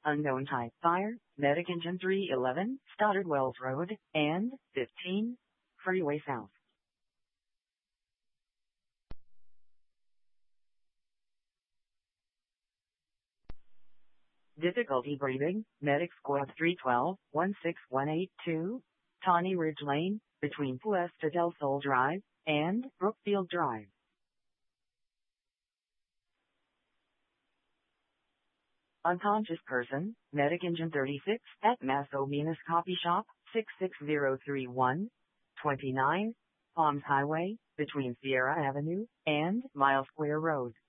Unknown type fire, Medic engine 311, Stoddard Wells Road, and 15, Freeway South. Difficulty breathing, Medic Squad 312, 16182, Tawny Ridge Lane, between Puesta del Sol Drive and Brookfield Drive. Unconscious person, Medic engine 36, at Maso Minas Coffee Shop, 66031, 29, Palms Highway, between Sierra Avenue and Mile Square Road.